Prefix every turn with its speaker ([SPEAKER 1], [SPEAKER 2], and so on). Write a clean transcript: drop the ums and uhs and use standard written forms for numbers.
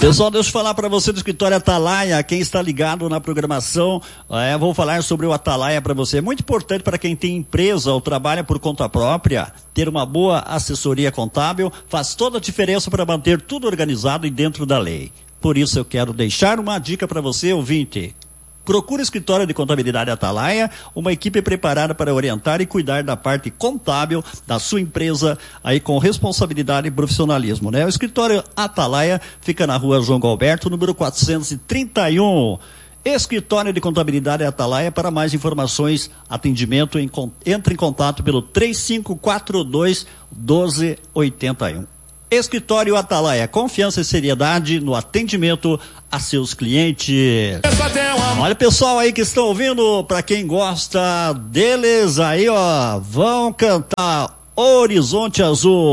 [SPEAKER 1] Pessoal, deixa eu falar para você do escritório Atalaia, quem está ligado na programação, vou falar sobre o Atalaia para você. É muito importante para quem tem empresa ou trabalha por conta própria, ter uma boa assessoria contábil, faz toda a diferença para manter tudo organizado e dentro da lei. Por isso eu quero deixar uma dica para você, ouvinte. Procure o escritório de contabilidade Atalaia, uma equipe preparada para orientar e cuidar da parte contábil da sua empresa, aí com responsabilidade e profissionalismo, né? O escritório Atalaia fica na rua João Galberto, número 431. Escritório de contabilidade Atalaia. Para mais informações, atendimento, entre em contato pelo 3542-1281. Escritório Atalaia, confiança e seriedade no atendimento a seus clientes. Olha, pessoal aí que estão ouvindo, para quem gosta deles aí, ó, vão cantar Horizonte Azul.